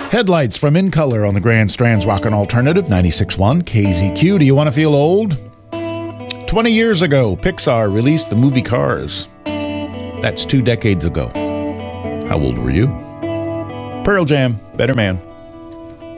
Headlights from In Color on the Grand Strand's Rockin' Alternative 96.1 KZQ. Do you want to feel old? 20 years ago, Pixar released the movie Cars. That's 2 decades ago. How old were you? Pearl Jam, Better Man.